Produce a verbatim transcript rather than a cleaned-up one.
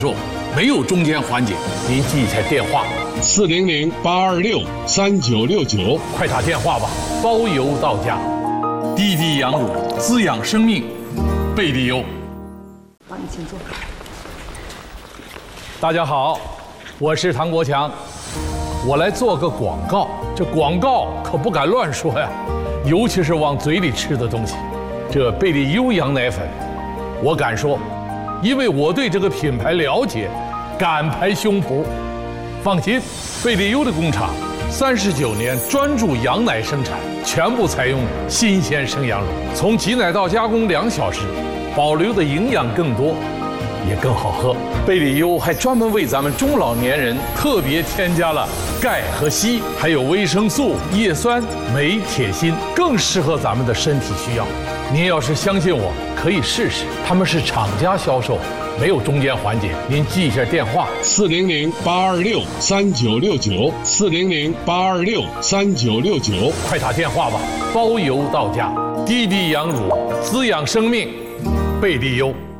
没有中间环节，您记一下电话： 四零零八二六三九六九， 快打电话吧，包邮到家。滴滴羊乳滋养生命，贝利优。 好，你请坐。 大家好，我是唐国强，我来做个广告。这广告可不敢乱说呀，尤其是往嘴里吃的东西。这贝利优羊奶粉，我敢说，因为我对这个品牌了解，敢拍胸脯。放心，贝利优的工厂三十九年专注羊奶生产，全部采用新鲜生羊乳，从挤奶到加工两小时，保留的营养更多，也更好喝。贝利优还专门为咱们中老年人特别添加了钙和硒，还有维生素、叶酸、镁、铁、锌，更适合咱们的身体需要。您要是相信我，可以试试。他们是厂家销售，没有中间环节。您记一下电话： 四零零八二六三九六九，四零零八二六三九六九， 快打电话吧，包邮到家。滴滴羊乳滋养生命，贝利优。